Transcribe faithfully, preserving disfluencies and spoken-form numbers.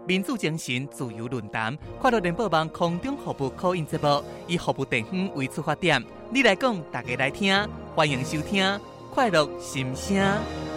民主精神、自由论坛、快乐联播网空中服务口音节目，以服务地方为出发点，你来讲，大家来听，欢迎收听快乐心声。